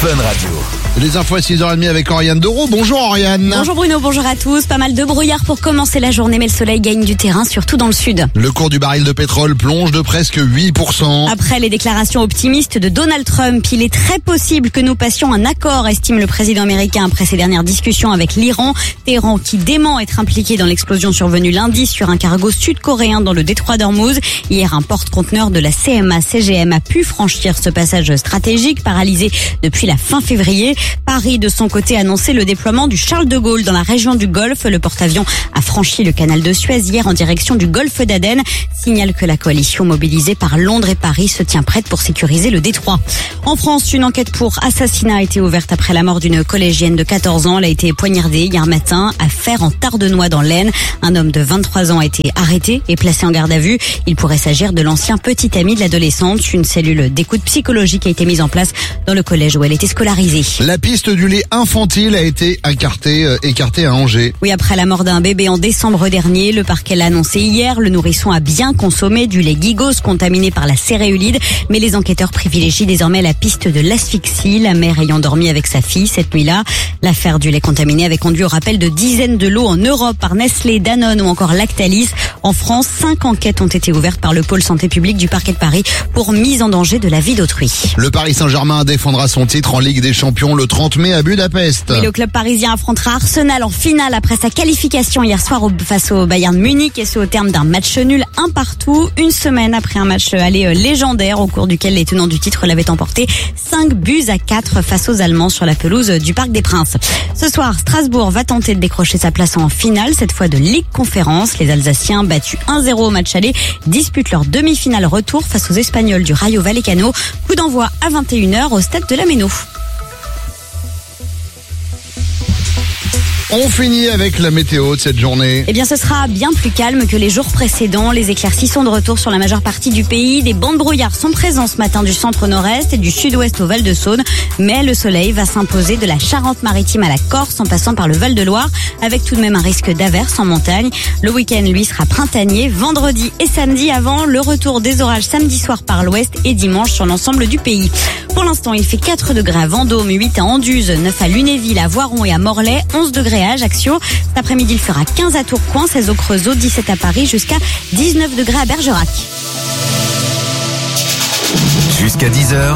Fun Radio. Les infos à 6h30 avec Oriane Doro. Bonjour Oriane. Bonjour Bruno, bonjour à tous. Pas mal de brouillard pour commencer la journée, mais le soleil gagne du terrain, surtout dans le sud. Le cours du baril de pétrole plonge de presque 8%. Après les déclarations optimistes de Donald Trump, il est très possible que nous passions un accord, estime le président américain après ses dernières discussions avec l'Iran. Téhéran qui dément être impliqué dans l'explosion survenue lundi sur un cargo sud-coréen dans le détroit d'Ormuz. Hier, un porte-conteneur de la CMA-CGM a pu franchir ce passage stratégique, paralysé depuis la fin février. Paris, de son côté, a annoncé le déploiement du Charles de Gaulle dans la région du Golfe. Le porte-avions a franchi le canal de Suez hier en direction du Golfe d'Aden. Signale que la coalition mobilisée par Londres et Paris se tient prête pour sécuriser le détroit. En France, une enquête pour assassinat a été ouverte après la mort d'une collégienne de 14 ans. Elle a été poignardée hier matin à Fère en Tardenois dans l'Aisne. Un homme de 23 ans a été arrêté et placé en garde à vue. Il pourrait s'agir de l'ancien petit ami de l'adolescente. Une cellule d'écoute psychologique a été mise en place dans le collège où elle était scolarisée. La piste du lait infantile a été écartée à Angers. Oui, après la mort d'un bébé en décembre dernier, le parquet l'a annoncé hier. Le nourrisson a bien consommé du lait Gigos contaminé par la céréulide. Mais les enquêteurs privilégient désormais la piste de l'asphyxie, la mère ayant dormi avec sa fille cette nuit-là. L'affaire du lait contaminé avait conduit au rappel de dizaines de lots en Europe par Nestlé, Danone ou encore Lactalis. En France, 5 enquêtes ont été ouvertes par le pôle santé publique du parquet de Paris pour mise en danger de la vie d'autrui. Le Paris Saint-Germain défendra son titre en Ligue des Champions le 30 mai à Budapest. Et le club parisien affrontera Arsenal en finale après sa qualification hier soir face au Bayern Munich, et ce au terme d'un match nul 1-1, une semaine après un match aller légendaire au cours duquel les tenants du titre l'avaient emporté 5-4 face aux Allemands sur la pelouse du Parc des Princes. Ce soir, Strasbourg va tenter de décrocher sa place en finale, cette fois de Ligue Conférence. Les Alsaciens, battus 1-0 au match aller, disputent leur demi-finale retour face aux Espagnols du Rayo Vallecano. Coup d'envoi à 21h au stade de la Méno. On finit avec la météo de cette journée. Eh bien, ce sera bien plus calme que les jours précédents. Les éclaircies sont de retour sur la majeure partie du pays. Des bancs de brouillard sont présents ce matin du centre-nord-est et du sud-ouest au Val-de-Saône. Mais le soleil va s'imposer de la Charente-Maritime à la Corse en passant par le Val-de-Loire, avec tout de même un risque d'averse en montagne. Le week-end, lui, sera printanier vendredi et samedi, avant le retour des orages samedi soir par l'ouest et dimanche sur l'ensemble du pays. Pour l'instant, il fait 4 degrés à Vendôme, 8 à Anduze, 9 à Lunéville, à Voiron et à Morlaix, 11 degrés à Ajaccio. Cet après-midi, il fera 15 à Tourcoing, 16 au Creusot, 17 à Paris, jusqu'à 19 degrés à Bergerac. Jusqu'à 10h.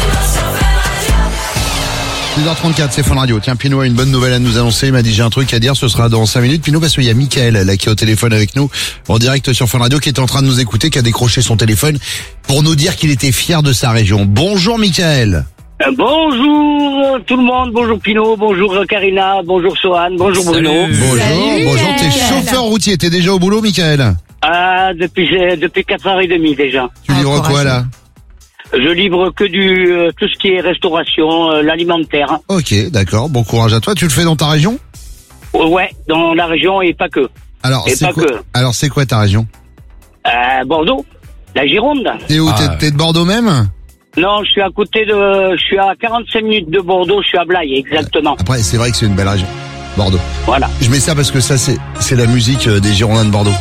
10h34, c'est Fun Radio. Tiens, Pinot a une bonne nouvelle à nous annoncer. Il m'a dit j'ai un truc à dire, ce sera dans 5 minutes. Pinot, parce qu'il y a Mickaël là qui est au téléphone avec nous, en direct sur Fun Radio, qui est en train de nous écouter, qui a décroché son téléphone pour nous dire qu'il était fier de sa région. Bonjour Mickaël. Bonjour tout le monde, bonjour Pinot, bonjour Karina, bonjour Sohan, bonjour Bruno. Bonjour, t'es chauffeur routier, t'es déjà au boulot Mickaël? Depuis 4h30 déjà. Tu livres quoi là? Je livre que tout ce qui est restauration, l'alimentaire. Ok, d'accord, bon courage à toi. Tu le fais dans ta région? Ouais, dans la région et pas que. Alors, c'est quoi ta région? Bordeaux, la Gironde. T'es où? T'es de Bordeaux même? Non, je suis à 45 minutes de Bordeaux, je suis à Blaye, exactement. Après, c'est vrai que c'est une belle région, Bordeaux. Voilà. Je mets ça parce que ça, c'est la musique des Girondins de Bordeaux.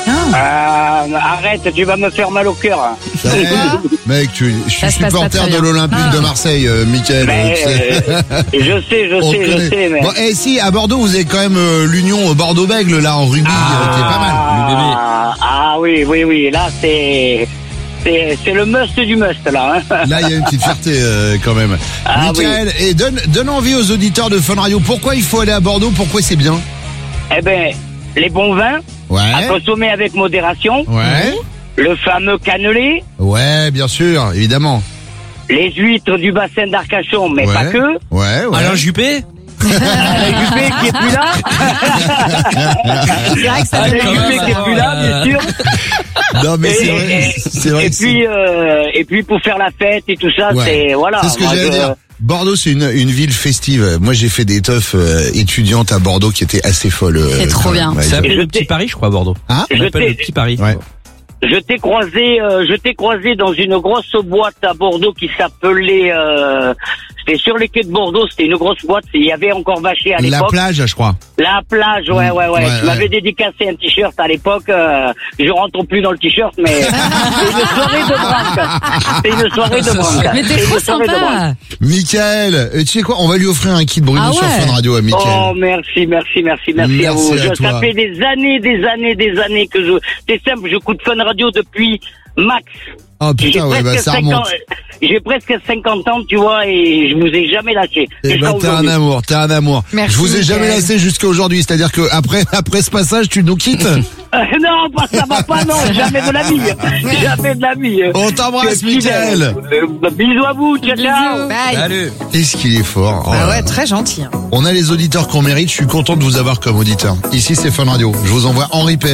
Arrête, tu vas me faire mal au cœur. Mec, je suis supporter de l'Olympique de Marseille, Mickaël. Je sais, mais... Bon, si, à Bordeaux, vous avez quand même l'Union Bordeaux-Bègles, là, en rugby, qui est pas mal. Oui, là, c'est le must du must, là. Hein. Là, il y a une petite fierté, quand même. Mickaël, et donne envie aux auditeurs de Fun Radio. Pourquoi il faut aller à Bordeaux? Pourquoi c'est bien? Eh ben, les bons vins, à consommer avec modération. Ouais. Le fameux cannelé. Ouais, bien sûr, évidemment. Les huîtres du bassin d'Arcachon, mais pas que. Ouais. Alain Juppé. Alain Juppé qui est plus là. C'est vrai que ça Alain Juppé qui est plus là, bien sûr. Non mais c'est vrai. Et puis pour faire la fête et tout ça, c'est voilà. C'est ce que j'allais dire. Bordeaux, c'est une ville festive. Moi, j'ai fait des teufs étudiantes à Bordeaux qui étaient assez folles. C'est trop bien. Ça s'appelle le Petit Paris, je crois, Bordeaux. Hein? Ça s'appelle le Petit Paris. Ouais. Je t'ai croisé dans une grosse boîte à Bordeaux qui s'appelait C'était sur les quais de Bordeaux, c'était une grosse boîte. Il y avait encore Vacher à l'époque. La plage, je crois. La plage, ouais. Tu m'avais dédicacé un t-shirt à l'époque. Je rentre plus dans le t-shirt, mais c'est une soirée de branque. C'est une soirée de branque. Mais t'es trop sympa. Michael, tu sais quoi, on va lui offrir un kit Bruno sur Fun Radio à Michael. Oh, merci à vous. Ça fait des années que c'est simple, j'écoute Fun Radio depuis max. Oh putain, ça remonte. J'ai presque 50 ans, tu vois, et je vous ai jamais lâché. Eh ben, t'es un amour. Merci, je vous ai jamais Michael. laissé jusqu'à aujourd'hui, c'est-à-dire que après ce passage, tu nous quittes. Non, ça va pas, non, jamais de la vie. On t'embrasse, Michael. Bisous à vous, ciao. Bye. Salut. Est-ce qu'il est fort? Oh Bah là ouais, là. très gentil. On a les auditeurs qu'on mérite, je suis content de vous avoir comme auditeur. Ici, c'est Fun Radio. Je vous envoie Henri P.